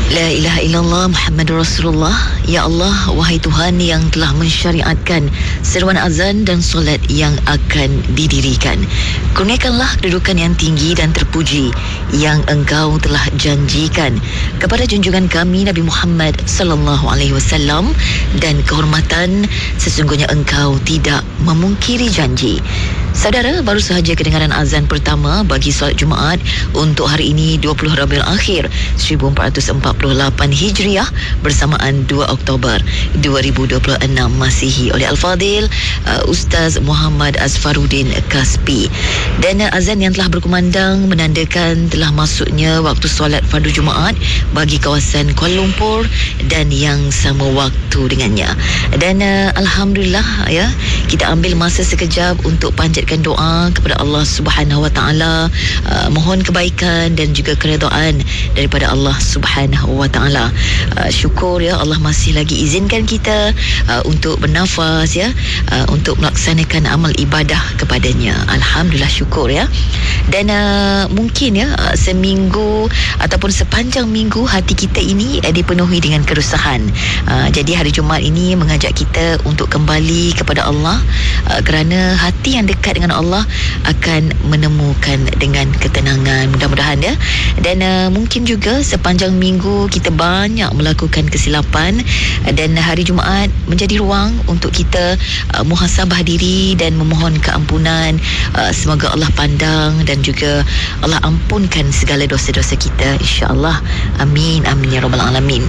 La ilaha illallah Muhammadur Rasulullah. Ya Allah, wahai Tuhan yang telah mensyariatkan seruan azan dan solat yang akan didirikan, kurniakanlah kedudukan yang tinggi dan terpuji yang Engkau telah janjikan kepada junjungan kami Nabi Muhammad sallallahu alaihi wasallam, dan kehormatan sesungguhnya Engkau tidak memungkiri janji. Saudara, baru sahaja kedengaran azan pertama bagi solat Jumaat untuk hari ini 20 Rabiul Akhir 1448 Hijriah bersamaan 2 Oktober 2026 Masihi oleh Al-Fadil Ustaz Muhammad Asfaruddin Kaspi. Dan azan yang telah berkumandang menandakan telah masuknya waktu solat fardu Jumaat bagi kawasan Kuala Lumpur dan yang sama waktu dengannya. Dan alhamdulillah, ya, kita ambil masa sekejap untuk panjatkan doa kepada Allah Subhanahu Wa Taala, mohon kebaikan dan juga keredaan daripada Allah Subhanahu Wa Taala. Syukur, ya, Allah masih lagi izinkan kita untuk bernafas, ya, untuk melaksanakan amal ibadah kepadanya. Alhamdulillah, syukur, ya. Dan mungkin, ya, seminggu ataupun sepanjang minggu hati kita ini dipenuhi dengan keresahan. Jadi hari Jumaat ini mengajak kita untuk kembali kepada Allah, kerana hati yang dekat dengan Allah akan menemukan dengan ketenangan, mudah-mudahan, ya. Dan mungkin juga sepanjang minggu kita banyak melakukan kesilapan, dan hari Jumaat menjadi ruang untuk kita muhasabah diri dan memohon keampunan. Semoga Allah pandang dan juga Allah ampunkan segala dosa-dosa kita, insya-Allah. Amin amin ya rabbal alamin.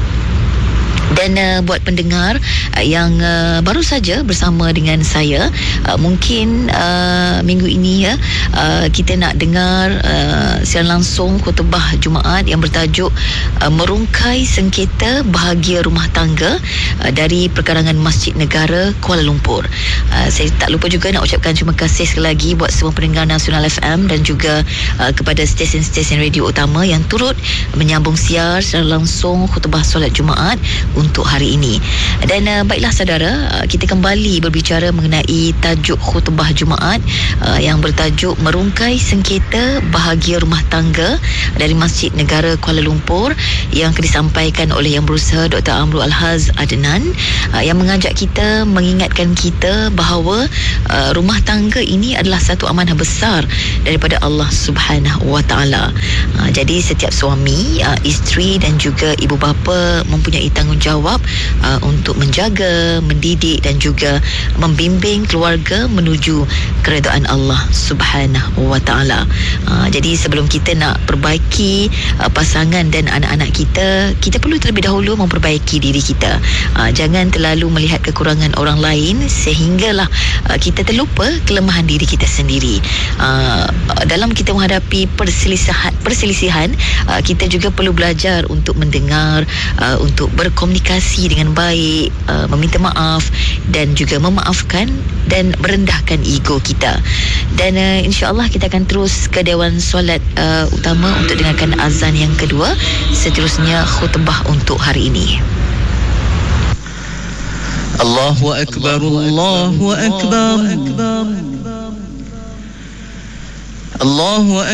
Dan buat pendengar yang baru saja bersama dengan saya, mungkin minggu ini, ya, kita nak dengar siaran langsung khutbah Jumaat yang bertajuk Merungkai Sengketa Bahagia Rumah Tangga dari Perkarangan Masjid Negara Kuala Lumpur. Saya tak lupa juga nak ucapkan terima kasih sekali lagi buat semua pendengar Nasional FM dan juga kepada stesen-stesen radio utama yang turut menyambung siar secara langsung khutbah solat Jumaat untuk hari ini. Dan baiklah saudara, kita kembali berbicara mengenai tajuk khutbah Jumaat yang bertajuk Merungkai Sengketa Bahagia Rumah Tangga dari Masjid Negara Kuala Lumpur, yang akan disampaikan oleh Yang Berusaha Dr. Amrul Alhaz Adnan, yang mengajak kita, mengingatkan kita bahawa rumah tangga ini adalah satu amanah besar daripada Allah Subhanahu Wa Taala. Jadi setiap suami, isteri dan juga ibu bapa mempunyai tanggungjawab untuk menjaga, mendidik dan juga membimbing keluarga menuju keredaan Allah Subhanahu Wa Taala. Jadi sebelum kita nak perbaiki pasangan dan anak-anak kita, kita perlu terlebih dahulu memperbaiki diri kita. Jangan terlalu melihat kekurangan orang lain sehinggalah kita terlupa kelemahan diri kita sendiri. Dalam kita menghadapi perselisihan, kita juga perlu belajar untuk mendengar, untuk berkomunikasi dengan baik, meminta maaf dan juga memaafkan dan merendahkan ego kita. Dan insya-Allah kita akan terus ke Dewan Solat utama untuk dengarkan azan yang kedua, seterusnya khutbah untuk hari ini. Allahu Akbar, Allahu Akbar, Allahu Akbar.